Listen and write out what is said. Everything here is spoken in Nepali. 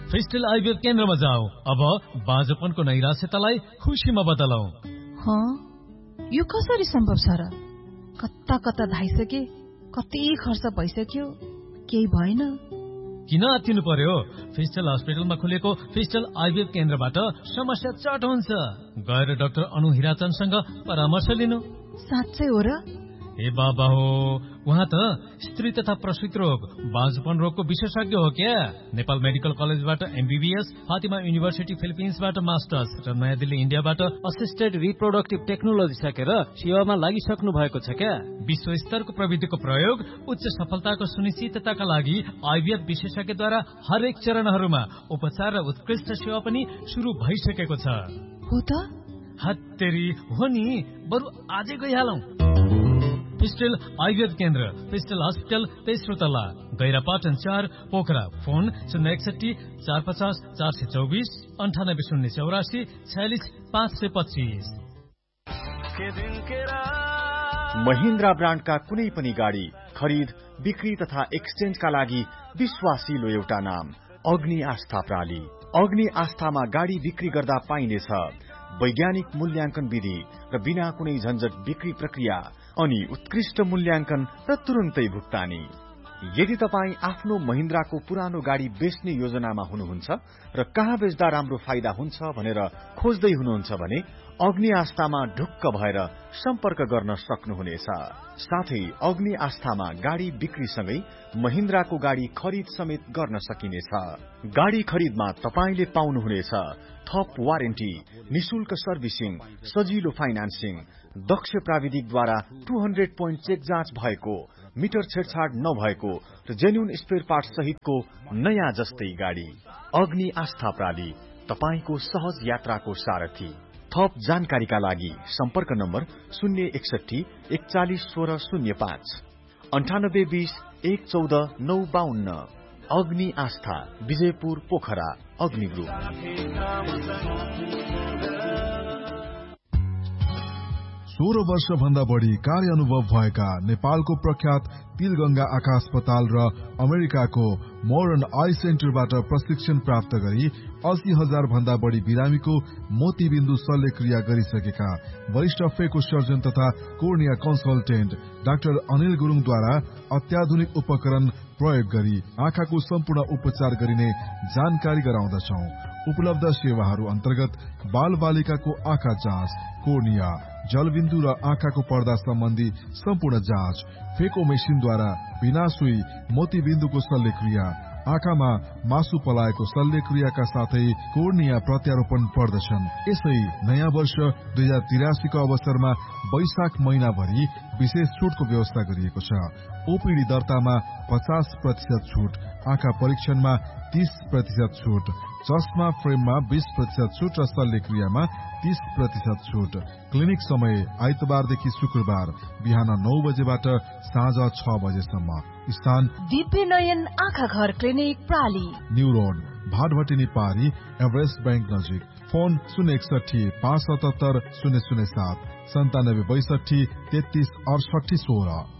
फेस्टल आइभीएफ केन्द्रमा जाऊ। अब बाँझोपनको नैराश्यतालाई खुसीमा बदलौ। यो कसरी सम्भव छ र? कता कता धाइसके, कति खर्च भइसक्यो, केही भएन। किन आत्तिनु पर्यो? फेस्टल हस्पिटलमा खुलेको फेस्टल आइभीएफ केन्द्रबाट समस्या चट हुन्छ। गएर डाक्टर अनु हिराचनसँग परामर्श लिनु। साँच्चै हो र? ए बाबा हो, उहाँ त स्त्री तथा प्रसूति रोग, बाँझोपन रोगको विशेषज्ञ हो क्या। नेपाल मेडिकल कलेजबाट एमबीबीएस, फातिमा युनिभर्सिटी फिलिपिन्सबाट मास्टर्स र नयाँ दिल्ली इन्डियाबाट असिस्टेड रिप्रोडक्टिभ टेक्नोलोजी सकेर सेवामा लागिसक्नु भएको छ क्या। विश्व स्तरको प्रविधिको प्रयोग उच्च सफलताको सुनिश्चितताका लागि आइभीएफ विशेषज्ञद्वारा हरेक चरणहरूमा उपचार र उत्कृष्ट सेवा पनि शुरू भइसकेको छ। हो त? हत्तेरी हो नि, बरु आजै गइहालौं। फेस्टल आइभीएफ केन्द्र, फेस्टल हस्पिटल, तेस्रो तल्ला, गैरापाटन 4, पोखरा। फोन 061 450 424 98 084 46 525। महिन्द्रा ब्रान्डका कुनै पनि गाडी खरिद, बिक्री तथा एक्सचेन्जका लागि विश्वासिलो एउटा नाम, अग्नि आस्था प्राली। अग्नि आस्थामा गाडी बिक्री गर्दा पाइनेछ वैज्ञानिक मूल्याङ्कन विधि र बिना कुनै झन्झट बिक्री प्रक्रिया अनि उत्कृष्ट मूल्याङ्कन र तुरुन्तै भुक्तानी। यदि तपाईँ आफ्नो महिन्द्राको पुरानो गाडी बेच्ने योजनामा हुनुहुन्छ र कहाँ बेच्दा राम्रो फाइदा हुन्छ भनेर खोज्दै हुनुहुन्छ भने अग्नि आस्थामा ढुक्क भएर सम्पर्क गर्न सक्नुहुनेछ। साथै अग्नि आस्थामा गाडी बिक्रीसँगै महिन्द्राको गाडी खरिद समेत गर्न सकिनेछ। गाडी खरिदमा तपाईले पाउनुहुनेछ थप वारेन्टी, निशुल्क सर्भिसिङ, सजिलो फाइनान्सिङ, दक्ष प्राविधिकद्वारा 200 पोइन्ट चेक जाँच भएको, मिटर छेडछाड नभएको र जेन्युन स्पेयर पार्ट सहितको नयाँ जस्तै गाडी। अग्नि आस्था प्राली, तपाईको सहज यात्राको सारथी। थप जानकारीका लागि सम्पर्क नम्बर 061 41 16 05 98 20 114 952। अग्नि आस्था, विजयपुर, पोखरा। अग्नि ग्रुप। 16 वर्ष भन्दा बढी कार्य अनुभव भएका नेपालको प्रख्यात तिलगंगा आँखा अस्पताल र अमेरिकाको मोडर्न आई सेन्टरबाट प्रशिक्षण प्राप्त गरी 80,000 भन्दा बढी बिरामीको मोतीबिन्दु शल्यक्रिया गरिसकेका वरिष्ठ फेको सर्जन तथा कोर्निया कन्सल्टेन्ट डाक्टर अनिल गुरुङद्वारा अत्याधुनिक उपकरण प्रयोग गरी आँखाको सम्पूर्ण उपचार गरिने जानकारी गराउँदछौ। उपलब्ध सेवाहरू अन्तर्गत बाल बालिकाको आँखा जाँच, कोर्निया, जलबिन्दु र आँखाको पर्दा सम्बन्धी सम्पूर्ण जाँच, फेको मेसिनद्वारा बिना सुई मोतीबिन्दुको शल्यक्रिया, आँखामा मासु पलाएको शल्यक्रियाका साथै कोर्निया प्रत्यारोपण पर्दछन्। यसै नयाँ वर्ष 2083 को अवसरमा वैशाख महिनाभरि विशेष छुटको व्यवस्था गरिएको छ। ओपीडी दर्तामा 50% छुट, आँखा परीक्षणमा 30% छुट, चस्मा फ्रेममा 20% छुट र शल्यक्रियामा 30% छुट। क्लिनिक समय आइतबारदेखि शुक्रबार बिहान 9 बजेबाट साँझ 6 बजेसम्म। स्थान दिव्य नयन आँखा घर क्लिनिक प्राली, न्यू रोड, भाटभटिनी पारी, एभरेस्ट बैंक नजिक। फोन 061 577 007 97 62 33 68 16।